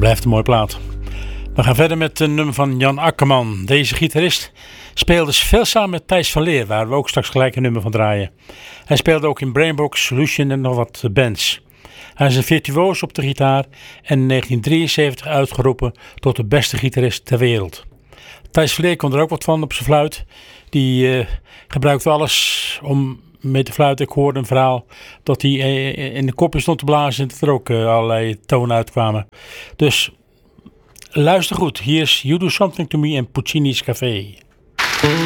Blijft een mooie plaat. We gaan verder met een nummer van Jan Akkerman. Deze gitarist speelde veel samen met Thijs van Leer, waar we ook straks gelijk een nummer van draaien. Hij speelde ook in Brainbox, Solution en nog wat bands. Hij is een virtuoos op de gitaar en in 1973 uitgeroepen tot de beste gitarist ter wereld. Thijs van Leer kon er ook wat van op zijn fluit. Die gebruikte alles om mee te fluiten. Ik hoorde een verhaal dat hij in de kopje stond te blazen en dat er ook allerlei tonen uitkwamen. Dus luister goed. Hier is You Do Something To Me en Puccini's Café.